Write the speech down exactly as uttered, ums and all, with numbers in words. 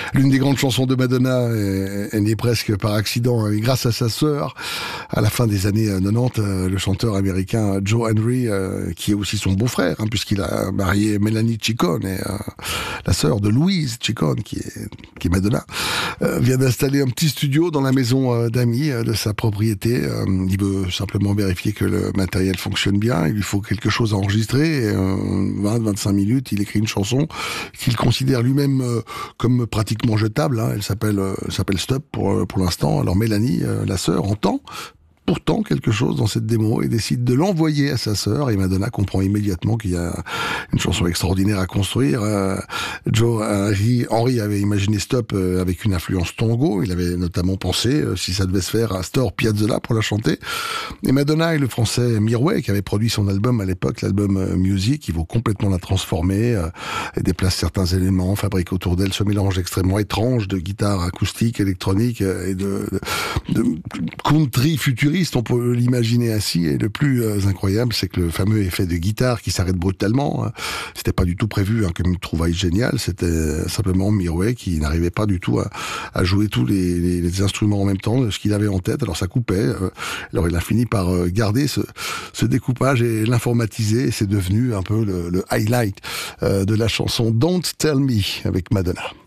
L'une des grandes chansons de Madonna est, est née presque par accident et grâce à sa sœur. À la fin des années quatre-vingt-dix, le chanteur américain Joe Henry, euh, qui est aussi son beau-frère, hein, puisqu'il a marié Melanie Ciccone, et, euh, la sœur de Louise Ciccone, qui est, qui est Madonna, euh, vient d'installer un petit studio dans la maison euh, d'amis euh, de sa propriété. Euh, il veut simplement vérifier que le matériel fonctionne bien. Il lui faut quelque chose à enregistrer. Et, euh, vingt à vingt-cinq minutes, il écrit une chanson qu'il considère lui-même euh, comme pratiquement jetable. Hein. Elle s'appelle euh, s'appelle Stop pour pour l'instant. Alors Mélanie, euh, la sœur, entend pourtant quelque chose dans cette démo et décide de l'envoyer à sa sœur, et Madonna comprend immédiatement qu'il y a une chanson extraordinaire à construire. Euh, Joe Henry, Henry avait imaginé Stop euh, avec une influence tango. Il avait notamment pensé euh, si ça devait se faire à Astor Piazzolla pour la chanter. Et Madonna et le français Mirwais, qui avait produit son album à l'époque, l'album euh, Music, ils vont complètement la transformer euh, et déplacent certains éléments, fabriquent autour d'elle ce mélange extrêmement étrange de guitare acoustique, électronique euh, et de, de, de country futuriste. On peut l'imaginer ainsi, et le plus euh, incroyable, c'est que le fameux effet de guitare qui s'arrête brutalement, hein, c'était pas du tout prévu hein, comme une trouvaille géniale. C'était simplement Mirwais qui n'arrivait pas du tout à, à jouer tous les, les, les instruments en même temps de ce qu'il avait en tête. Alors ça coupait. Euh, alors il a fini par euh, garder ce, ce découpage et l'informatiser. Et c'est devenu un peu le, le highlight euh, de la chanson Don't Tell Me avec Madonna.